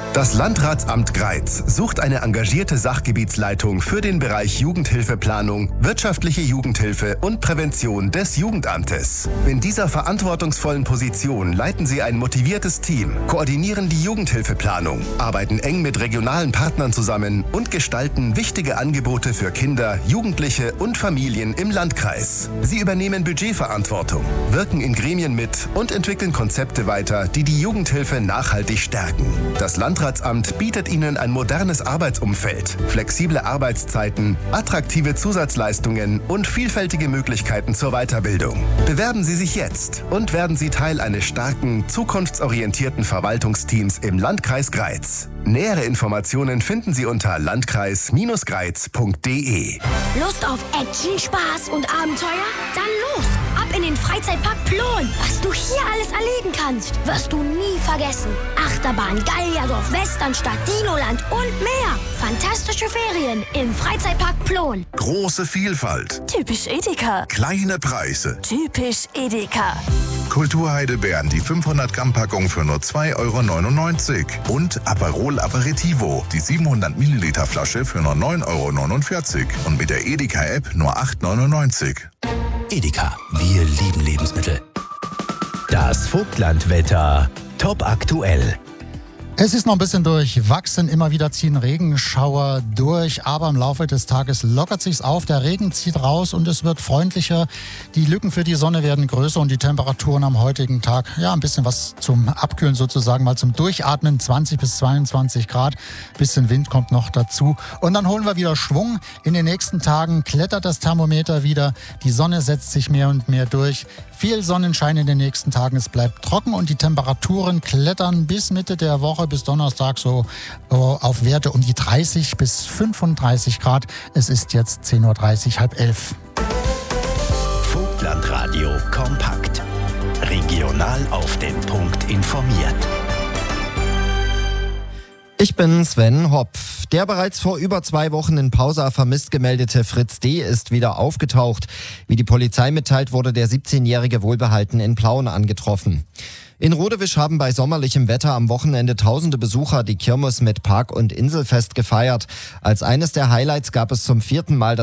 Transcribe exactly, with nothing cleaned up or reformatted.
Das Landratsamt Greiz sucht eine engagierte Sachgebietsleitung für den Bereich Jugendhilfeplanung, wirtschaftliche Jugendhilfe und Prävention des Jugendamtes. In dieser verantwortungsvollen Position leiten Sie ein motiviertes Team, koordinieren die Jugendhilfeplanung, arbeiten eng mit regionalen Partnern zusammen und gestalten wichtige Angebote für Kinder, Jugendliche und Familien im Landkreis. Sie übernehmen Budgetverantwortung, wirken in Gremien mit und entwickeln Konzepte weiter, die die Jugendhilfe nachhaltig stärken. Das Landratsamt bietet Ihnen ein modernes Arbeitsumfeld, flexible Arbeitszeiten, attraktive Zusatzleistungen und vielfältige Möglichkeiten zur Weiterbildung. Bewerben Sie sich jetzt und werden Sie Teil eines starken, zukunftsorientierten Verwaltungsteams im Landkreis Greiz. Nähere Informationen finden Sie unter landkreis Greiz punkt de. Lust auf Action, Spaß und Abenteuer? Dann los! Ab in den Freizeitpark Plon! Was du hier alles erleben kannst, wirst du nie vergessen. Achterbahn, Gallierdorf, Westernstadt, Dinoland und mehr. Fantastische Ferien im Freizeitpark Plon. Große Vielfalt. Typisch Edeka. Kleine Preise. Typisch Edeka. Kulturheidelbeeren, die fünfhundert Gramm Packung für nur zwei Euro neunundneunzig. Und Aperol Aperitivo, die siebenhundert Milliliter Flasche für nur neun Euro neunundvierzig. Und mit der Edeka-App nur acht Euro neunundneunzig. Edeka, wir lieben Lebensmittel. Das Vogtlandwetter. Top aktuell. Es ist noch ein bisschen durchwachsen, immer wieder ziehen Regenschauer durch, aber im Laufe des Tages lockert sich's auf, der Regen zieht raus und es wird freundlicher. Die Lücken für die Sonne werden größer und die Temperaturen am heutigen Tag, ja, ein bisschen was zum Abkühlen sozusagen, mal zum Durchatmen, zwanzig bis zweiundzwanzig Grad, bisschen Wind kommt noch dazu und dann holen wir wieder Schwung. In den nächsten Tagen klettert das Thermometer wieder, die Sonne setzt sich mehr und mehr durch. Viel Sonnenschein in den nächsten Tagen, es bleibt trocken und die Temperaturen klettern bis Mitte der Woche, bis Donnerstag so auf Werte um die dreißig bis fünfunddreißig Grad. Es ist jetzt zehn Uhr dreißig, halb elf. Vogtlandradio kompakt. Regional auf den Punkt informiert. Ich bin Sven Hopf. Der bereits vor über zwei Wochen in Pausa vermisst gemeldete Fritz D. ist wieder aufgetaucht. Wie die Polizei mitteilt, wurde der siebzehnjährige wohlbehalten in Plauen angetroffen. In Rodewisch haben bei sommerlichem Wetter am Wochenende tausende Besucher die Kirmes mit Park- und Inselfest gefeiert. Als eines der Highlights gab es zum vierten Mal das